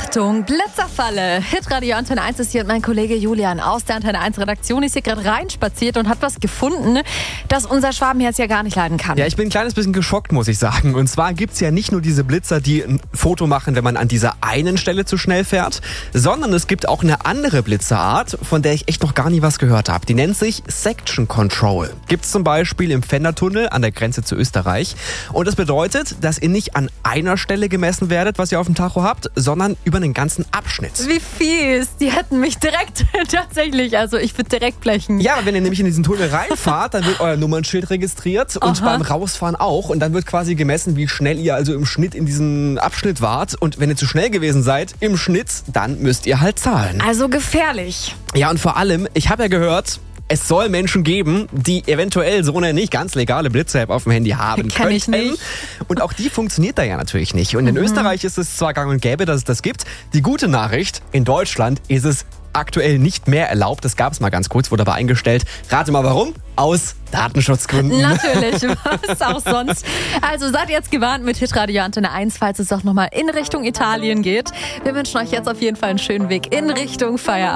Achtung, Blitzerfalle. Hitradio Antenne 1 ist hier und mein Kollege Julian aus der Antenne 1 Redaktion ist hier gerade reinspaziert und hat was gefunden, das unser Schwabenherz ja gar nicht leiden kann. Ja, ich bin ein kleines bisschen geschockt, muss ich sagen. Und zwar gibt's ja nicht nur diese Blitzer, die ein Foto machen, wenn man an dieser einen Stelle zu schnell fährt, sondern es gibt auch eine andere Blitzerart, von der ich echt noch gar nie was gehört habe. Die nennt sich Section Control. Gibt's zum Beispiel im Fendertunnel an der Grenze zu Österreich. Und das bedeutet, dass ihr nicht an einer Stelle gemessen werdet, was ihr auf dem Tacho habt, sondern über einen ganzen Abschnitt. Wie fies. Die hätten mich direkt tatsächlich, also ich würde direkt blechen. Ja, wenn ihr nämlich in diesen Tunnel reinfahrt, dann wird euer Nummernschild registriert und beim Rausfahren auch. Und dann wird quasi gemessen, wie schnell ihr also im Schnitt in diesem Abschnitt wart. Und wenn ihr zu schnell gewesen seid im Schnitt, dann müsst ihr halt zahlen. Also gefährlich. Ja, und vor allem, ich habe ja gehört, es soll Menschen geben, die eventuell so eine nicht ganz legale Blitzer-App auf dem Handy haben Kenn ich nicht. Und auch die funktioniert da ja natürlich nicht. Und in Österreich ist es zwar gang und gäbe, dass es das gibt. Die gute Nachricht, in Deutschland ist es aktuell nicht mehr erlaubt. Das gab es mal ganz kurz, wurde aber eingestellt. Rate mal warum? Aus Datenschutzgründen. Natürlich, was auch sonst. Also seid jetzt gewarnt mit Hitradio Antenne 1, falls es doch nochmal in Richtung Italien geht. Wir wünschen euch jetzt auf jeden Fall einen schönen Weg in Richtung Feierabend.